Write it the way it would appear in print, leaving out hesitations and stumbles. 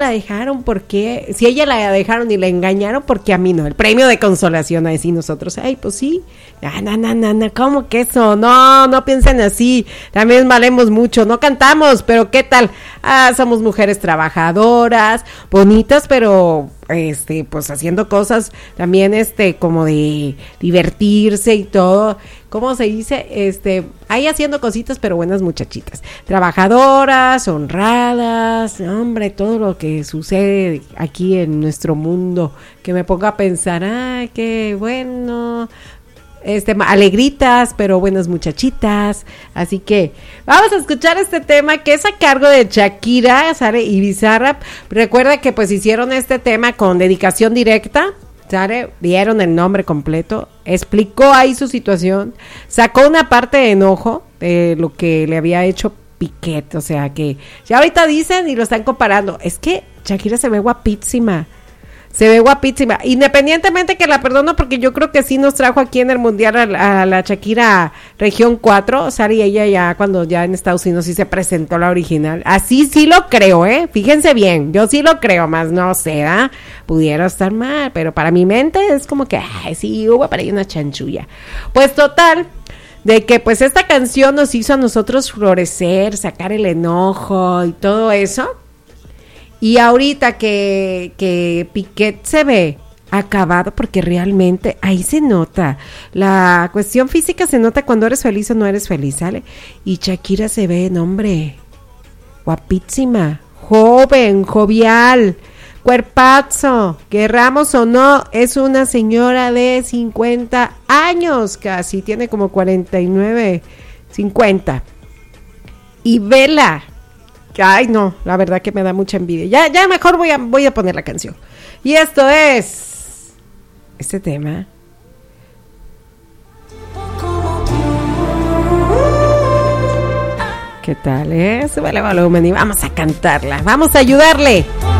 la dejaron, ¿por qué? Si ella la dejaron y la engañaron, ¿por qué a mí no? El premio de consolación, a decir nosotros, ay, pues sí, no, ¿cómo que eso? No piensen así, también valemos mucho, no cantamos, pero ¿qué tal? Somos mujeres trabajadoras, bonitas, pero pues haciendo cosas también como de divertirse y todo, ¿cómo se dice? Ahí haciendo cositas, pero buenas muchachitas, trabajadoras, honradas, hombre, todo lo que sucede aquí en nuestro mundo, que me ponga a pensar, ay, qué bueno, alegritas, pero buenas muchachitas. Así que vamos a escuchar este tema que es a cargo de Shakira, Sare y Bizarrap. Recuerda que pues hicieron este tema con dedicación directa. Sare dieron el nombre completo, explicó ahí su situación, sacó una parte de enojo de lo que le había hecho Piqué, o sea que ya ahorita dicen y lo están comparando, es que Shakira se ve guapísima, independientemente que la perdono, porque yo creo que sí nos trajo aquí en el Mundial a la Shakira Región 4, Sari, y ella ya cuando ya en Estados Unidos sí se presentó la original, así sí lo creo, fíjense bien, yo sí lo creo, más no sé, pudiera estar mal, pero para mi mente es como que, ay, sí, hubo para ahí una chanchulla, pues total, de que pues esta canción nos hizo a nosotros florecer, sacar el enojo y todo eso. Y ahorita que Piqué se ve acabado, porque realmente ahí se nota, la cuestión física se nota cuando eres feliz o no eres feliz, ¿sale? Y Shakira se ve, hombre, guapísima, joven, jovial, cuerpazo, querramos o no, es una señora de 50 años casi, tiene como 49, 50. Y vela. Ay, no, la verdad que me da mucha envidia. Ya mejor voy a poner la canción. Y esto es este tema. ¿Qué tal, Súbele volumen y vamos a cantarla. Vamos a ayudarle.